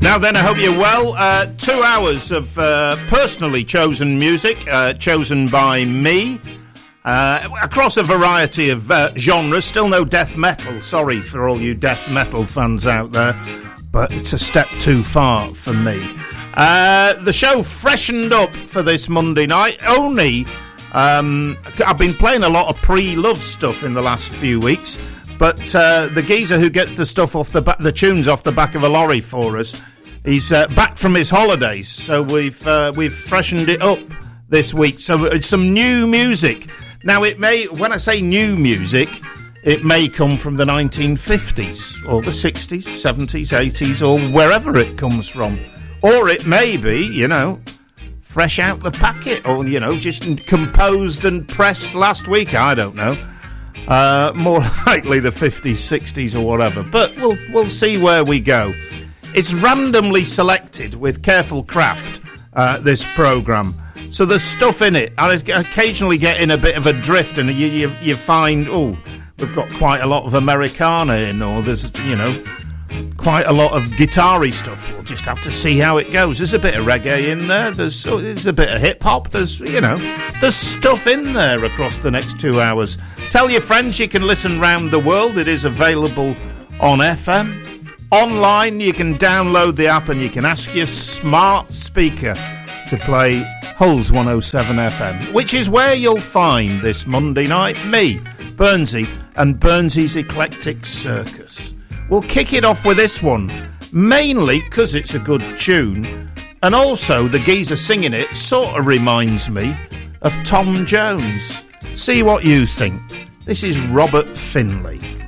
Now then, I hope you're well. 2 hours of personally chosen music, chosen by me, across a variety of genres. Still no death metal. Sorry for all you death metal fans out there, but it's a step too far for me. The show freshened up for this Monday night. Only, I've been playing a lot of pre-love stuff in the last few weeks, but the geezer who gets the stuff off the tunes off the back of a lorry for us, he's back from his holidays, so we've freshened it up this week. So it's some new music. Now it may, when I say new music, it may come from the 1950s or the 60s, 70s, 80s, or wherever it comes from. Or it may be, fresh out the packet, or, just composed and pressed last week. I don't know. More likely the 50s, 60s, or whatever. But we'll see where we go. It's randomly selected with careful craft, this programme. So there's stuff in it. I occasionally get in a bit of a drift and you find, we've got quite a lot of Americana in, or there's, quite a lot of guitar-y stuff. We'll just have to see how it goes. There's a bit of reggae in there. There's a bit of hip-hop. There's stuff in there across the next 2 hours. Tell your friends you can listen round the world. It is available on FM. Online, you can download the app and you can ask your smart speaker to play Hulls 107 FM, which is where you'll find this Monday night me, Burnsy, and Burnsy's Eclectic Circus. We'll kick it off with this one, mainly because it's a good tune, and also the geezer singing it sort of reminds me of Tom Jones. See what you think. This is Robert Finlay.